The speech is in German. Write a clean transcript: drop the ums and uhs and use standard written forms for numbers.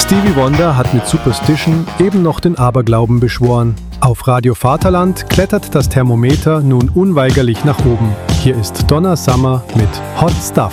Stevie Wonder hat mit Superstition eben noch den Aberglauben beschworen. Auf Radio Vaterland klettert das Thermometer nun unweigerlich nach oben. Hier ist Donna Summer mit Hot Stuff.